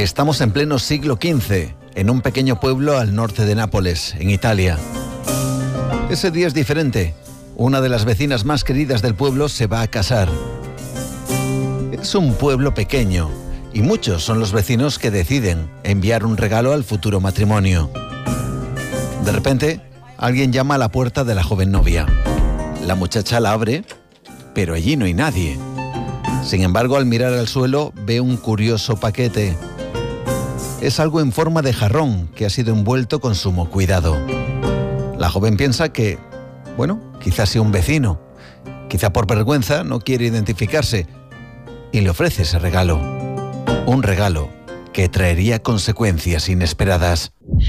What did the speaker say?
Estamos en pleno siglo XV, en un pequeño pueblo al norte de Nápoles, en Italia. Ese día es diferente. Una de las vecinas más queridas del pueblo se va a casar. Es un pueblo pequeño y muchos son los vecinos que deciden enviar un regalo al futuro matrimonio. De repente, alguien llama a la puerta de la joven novia. La muchacha la abre, pero allí no hay nadie. Sin embargo, al mirar al suelo, ve un curioso paquete. Es algo en forma de jarrón que ha sido envuelto con sumo cuidado. La joven piensa que, quizás sea un vecino. Quizá por vergüenza no quiere identificarse y le ofrece ese regalo. Un regalo que traería consecuencias inesperadas.